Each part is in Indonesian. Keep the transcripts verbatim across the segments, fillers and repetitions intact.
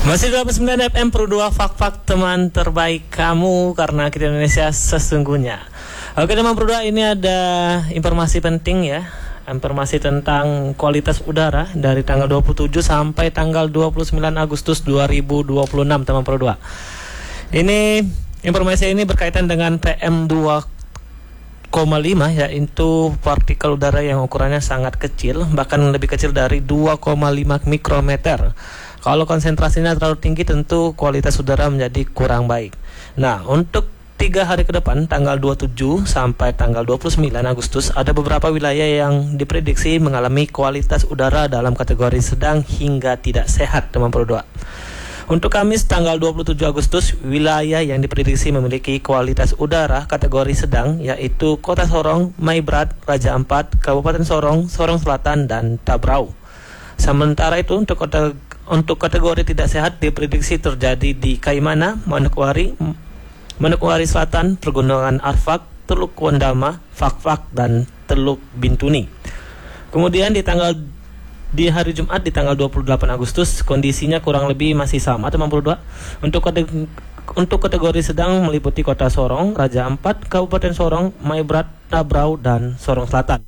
Masih dua puluh sembilan F M Pro dua Fak-Fak, teman terbaik kamu, karena kita Indonesia sesungguhnya. Oke teman Pro dua, ini ada informasi penting ya. Informasi tentang kualitas udara dari tanggal dua puluh tujuh sampai tanggal dua puluh sembilan Agustus dua ribu dua puluh enam teman Pro dua. Ini informasi ini berkaitan dengan P M dua koma lima, yaitu partikel udara yang ukurannya sangat kecil, bahkan lebih kecil dari dua koma lima mikrometer. Kalau konsentrasinya terlalu tinggi, tentu kualitas udara menjadi kurang baik. Nah, untuk tiga hari ke depan, tanggal dua puluh tujuh sampai tanggal dua puluh sembilan Agustus, ada beberapa wilayah yang diprediksi mengalami kualitas udara dalam kategori sedang hingga tidak sehat, teman Pro dua. Untuk Kamis tanggal dua puluh tujuh Agustus, wilayah yang diprediksi memiliki kualitas udara kategori sedang yaitu Kota Sorong, Maibrat, Raja Ampat, Kabupaten Sorong, Sorong Selatan, dan Tabrau. Sementara itu untuk kota, untuk kategori tidak sehat diprediksi terjadi di Kaimana, Manokwari, Manokwari Selatan, Pergunungan Arfak, Teluk Wandama, Fak-Fak, dan Teluk Bintuni. Kemudian di tanggal di hari Jumat di tanggal dua puluh delapan Agustus, kondisinya kurang lebih masih sama teman Pro dua. Untuk kategori, untuk kategori sedang meliputi Kota Sorong, Raja Ampat, Kabupaten Sorong, Maibrat, Tabrau, dan Sorong Selatan.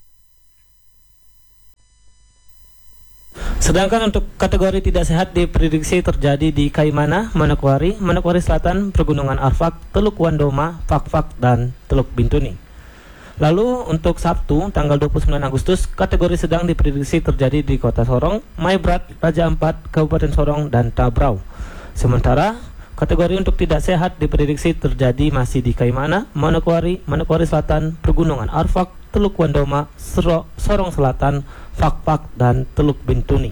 Sedangkan untuk kategori tidak sehat diprediksi terjadi di Kaimana, Manokwari, Manokwari Selatan, Pergunungan Arfak, Teluk Wandoma, Fak-Fak, dan Teluk Bintuni. Lalu untuk Sabtu tanggal dua puluh sembilan Agustus, kategori sedang diprediksi terjadi di Kota Sorong, Maibrat, Raja Ampat, Kabupaten Sorong, dan Tabrau. Sementara kategori untuk tidak sehat diprediksi terjadi masih di Kaimana, Manokwari, Manokwari Selatan, Pergunungan Arfak, Teluk Wandoma, Sorong Selatan, Fak-Fak, dan Teluk Bintuni.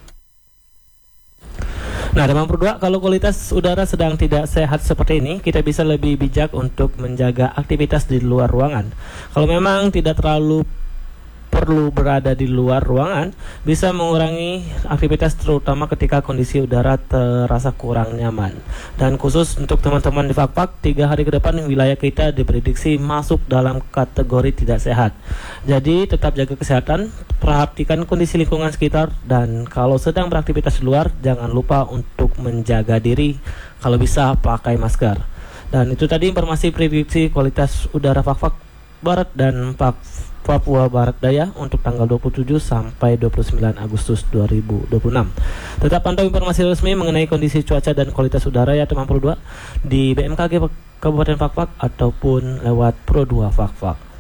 Nah, teman Pro dua, kalau kualitas udara sedang tidak sehat seperti ini, kita bisa lebih bijak untuk menjaga aktivitas di luar ruangan. Kalau memang tidak terlalu perlu berada di luar ruangan, bisa mengurangi aktivitas terutama ketika kondisi udara terasa kurang nyaman. Dan khusus untuk teman-teman di Fak-Fak, tiga hari ke depan wilayah kita diprediksi masuk dalam kategori tidak sehat. Jadi tetap jaga kesehatan, perhatikan kondisi lingkungan sekitar, dan kalau sedang beraktivitas di luar, jangan lupa untuk menjaga diri, kalau bisa pakai masker. Dan itu tadi informasi prediksi kualitas udara Fak-Fak Barat dan Fak Papua Barat Daya untuk tanggal dua puluh tujuh sampai dua puluh sembilan Agustus dua ribu dua puluh enam. Tetap pantau informasi resmi mengenai kondisi cuaca dan kualitas udara ya teman Pro dua di B M K G Kabupaten Fak-Fak ataupun lewat Pro dua Fak-Fak.